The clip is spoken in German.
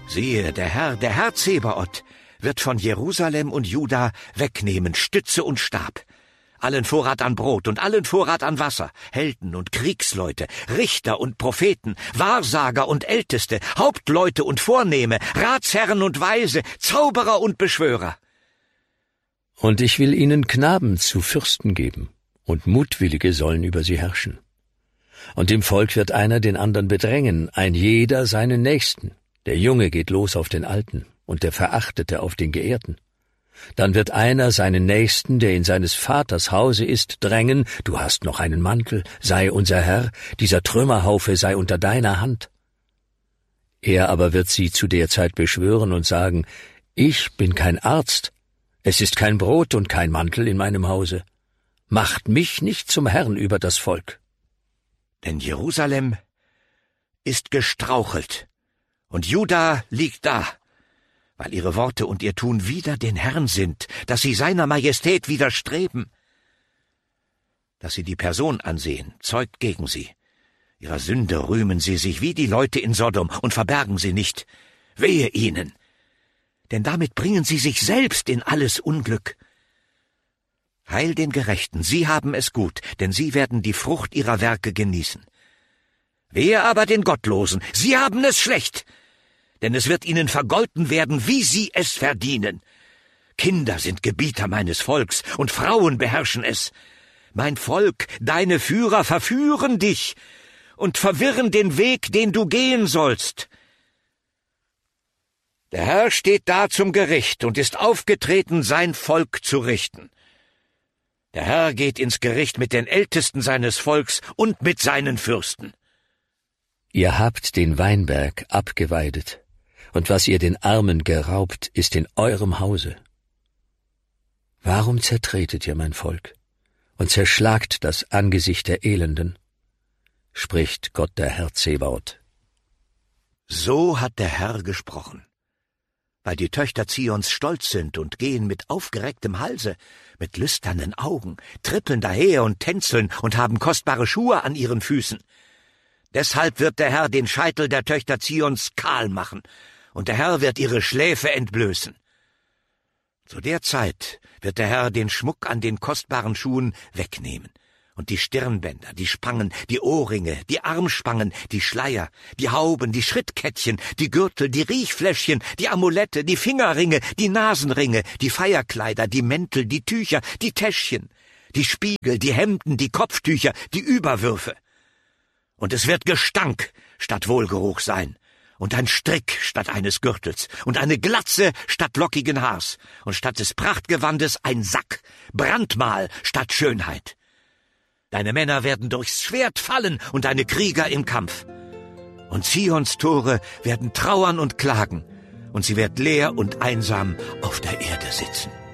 Siehe, der Herr Zebaoth, wird von Jerusalem und Juda wegnehmen Stütze und Stab, allen Vorrat an Brot und allen Vorrat an Wasser, Helden und Kriegsleute, Richter und Propheten, Wahrsager und Älteste, Hauptleute und Vornehme, Ratsherren und Weise, Zauberer und Beschwörer. Und ich will ihnen Knaben zu Fürsten geben, und Mutwillige sollen über sie herrschen. Und im Volk wird einer den anderen bedrängen, ein jeder seinen Nächsten. Der Junge geht los auf den Alten, und der Verachtete auf den Geehrten. Dann wird einer seinen Nächsten, der in seines Vaters Hause ist, drängen, du hast noch einen Mantel, sei unser Herr, dieser Trümmerhaufe sei unter deiner Hand. Er aber wird sie zu der Zeit beschwören und sagen, ich bin kein Arzt, es ist kein Brot und kein Mantel in meinem Hause. Macht mich nicht zum Herrn über das Volk. Denn Jerusalem ist gestrauchelt, und Juda liegt da, weil ihre Worte und ihr Tun wider den Herrn sind, dass sie seiner Majestät widerstreben. Dass sie die Person ansehen, zeugt gegen sie. Ihrer Sünde rühmen sie sich wie die Leute in Sodom und verbergen sie nicht. Wehe ihnen! Denn damit bringen sie sich selbst in alles Unglück. Heil den Gerechten, sie haben es gut, denn sie werden die Frucht ihrer Werke genießen. Wehe aber den Gottlosen, sie haben es schlecht, denn es wird ihnen vergolten werden, wie sie es verdienen. Kinder sind Gebieter meines Volks, und Frauen beherrschen es. Mein Volk, deine Führer verführen dich und verwirren den Weg, den du gehen sollst. Der Herr steht da zum Gericht und ist aufgetreten, sein Volk zu richten. Der Herr geht ins Gericht mit den Ältesten seines Volks und mit seinen Fürsten. Ihr habt den Weinberg abgeweidet, und was ihr den Armen geraubt, ist in eurem Hause. Warum zertretet ihr mein Volk und zerschlagt das Angesicht der Elenden? Spricht Gott der Herr Zebaoth. So hat der Herr gesprochen. Weil die Töchter Zions stolz sind und gehen mit aufgerecktem Halse, mit lüsternen Augen, trippeln daher und tänzeln und haben kostbare Schuhe an ihren Füßen. Deshalb wird der Herr den Scheitel der Töchter Zions kahl machen, und der Herr wird ihre Schläfe entblößen. Zu der Zeit wird der Herr den Schmuck an den kostbaren Schuhen wegnehmen, und die Stirnbänder, die Spangen, die Ohrringe, die Armspangen, die Schleier, die Hauben, die Schrittkettchen, die Gürtel, die Riechfläschchen, die Amulette, die Fingerringe, die Nasenringe, die Feierkleider, die Mäntel, die Tücher, die Täschchen, die Spiegel, die Hemden, die Kopftücher, die Überwürfe. Und es wird Gestank statt Wohlgeruch sein, und ein Strick statt eines Gürtels, und eine Glatze statt lockigen Haars, und statt des Prachtgewandes ein Sack, Brandmal statt Schönheit. Deine Männer werden durchs Schwert fallen und deine Krieger im Kampf. Und Zions Tore werden trauern und klagen, und sie wird leer und einsam auf der Erde sitzen.